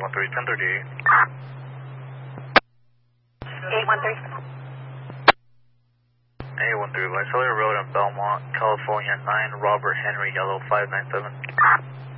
1038. 813. 813, Visalia Road in Belmont, California, 9 Robert Henry Yellow 597.